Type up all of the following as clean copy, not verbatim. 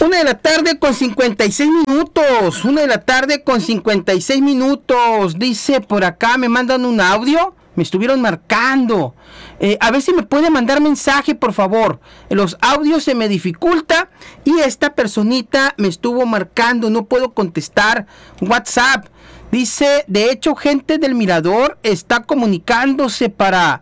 Una de la tarde con 56 minutos. 1:56 minutos. Dice por acá, me mandan un audio. Me estuvieron marcando. A ver si me puede mandar mensaje, por favor. Los audios se me dificulta. Y esta personita me estuvo marcando. No puedo contestar WhatsApp. Dice, de hecho, gente del Mirador está comunicándose para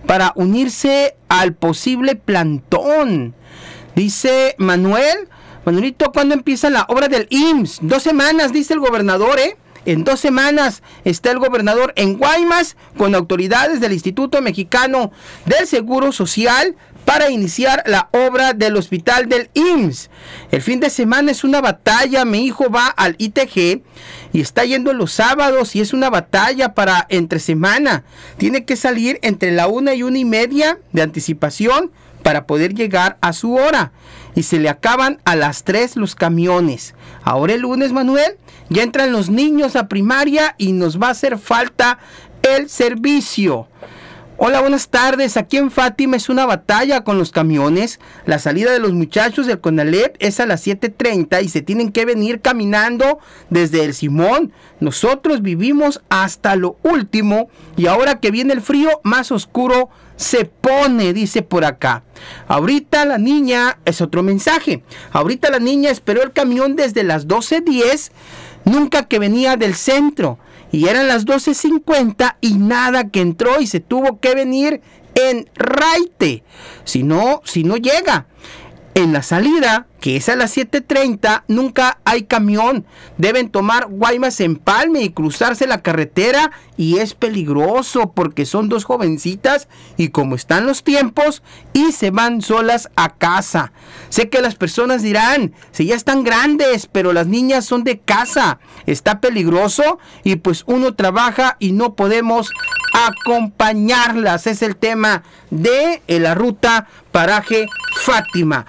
unirse al posible plantón. Dice Manuelito, ¿cuándo empieza la obra del IMSS? 2 semanas, dice el gobernador, En 2 semanas está el gobernador en Guaymas con autoridades del Instituto Mexicano del Seguro Social para iniciar la obra del hospital del IMSS. El fin de semana es una batalla. Mi hijo va al ITG y está yendo los sábados y es una batalla para entre semana. Tiene que salir entre la 1 y 1:30 de anticipación para poder llegar a su hora. Y se le acaban a las 3 los camiones. Ahora el lunes, Manuel, ya entran los niños a primaria y nos va a hacer falta el servicio. Hola, buenas tardes. Aquí en Fátima es una batalla con los camiones. La salida de los muchachos del CONALEP es a las 7:30 y se tienen que venir caminando desde el Simón. Nosotros vivimos hasta lo último y ahora que viene el frío, más oscuro se pone, dice por acá. Ahorita la niña, es otro mensaje. Ahorita la niña esperó el camión desde las 12:10, nunca que venía del centro. Y eran las 12:50 y nada que entró y se tuvo que venir en raite. Si no llega. En la salida, que es a las 7:30, nunca hay camión. Deben tomar Guaymas Empalme y cruzarse la carretera y es peligroso porque son 2 jovencitas y como están los tiempos y se van solas a casa. Sé que las personas dirán, si ya están grandes, pero las niñas son de casa. Está peligroso y pues uno trabaja y no podemos acompañarlas. Es el tema de la ruta paraje Fátima.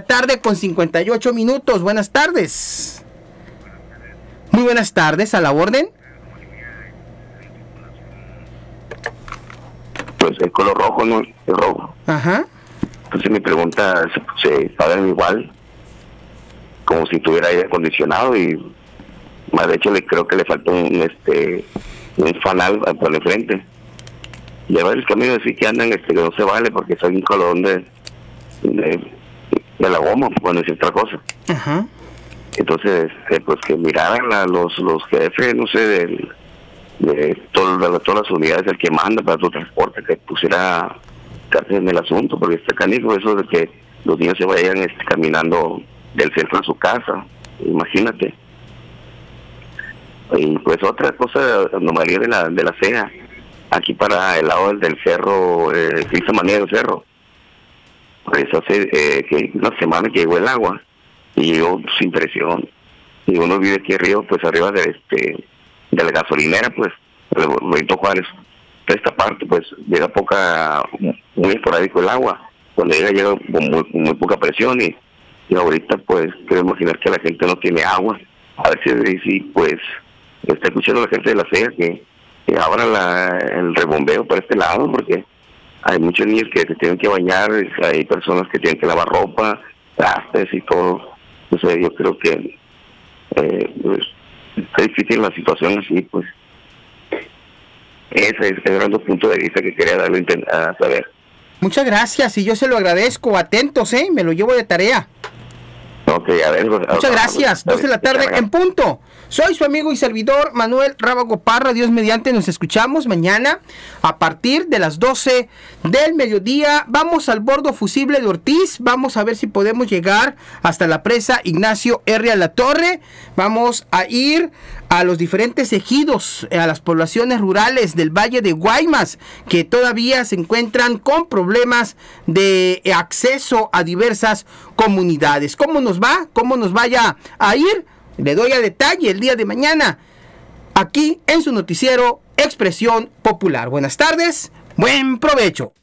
1:58 PM. Buenas tardes. Muy buenas tardes, a la orden. Pues el color rojo, ¿no? El rojo. Ajá. Entonces mi pregunta, ¿se pagan igual? Como si tuviera aire acondicionado y más de hecho creo que le faltó un fanal por el frente. Y hay varios caminos así que andan que no se vale porque son un colón de la goma, por decir otra cosa. Ajá. Entonces, pues que miraran a los jefes, no sé, de todas las unidades del que manda para tu transporte, que pusiera cárcel en el asunto, porque está canijo eso de que los niños se vayan caminando del centro a su casa, imagínate. Y pues otra cosa, anomalía de la CEA, aquí para el lado del cerro, Cristo Manía del Cerro, pues hace que una semana que llegó el agua y llegó sin presión, y uno vive aquí arriba, pues arriba de la gasolinera, pues Benito Juárez. Esta parte pues llega muy esporádico el agua, cuando llega con muy poca presión y ahorita pues quiero imaginar que la gente no tiene agua. A ver si pues está escuchando la gente de la CEA que abra el rebombeo por este lado, porque hay muchos niños que se tienen que bañar, hay personas que tienen que lavar ropa, trastes y todo. Entonces yo creo que pues, está difícil la situación así, pues. Ese era el punto de vista que quería darle a saber. Muchas gracias y yo se lo agradezco. Atentos, me lo llevo de tarea. Ok, a ver. Muchas gracias. 2 de la tarde en punto. Soy su amigo y servidor Manuel Rábago Parra. Dios mediante, nos escuchamos mañana a partir de las 12 del mediodía. Vamos al bordo fusible de Ortiz. Vamos a ver si podemos llegar hasta la presa Ignacio R. a la Torre. Vamos a ir a los diferentes ejidos, a las poblaciones rurales del Valle de Guaymas, que todavía se encuentran con problemas de acceso a diversas comunidades. ¿Cómo nos va? ¿Cómo nos vaya a ir? Le doy a detalle el día de mañana, aquí en su noticiero Expresión Popular. Buenas tardes, buen provecho.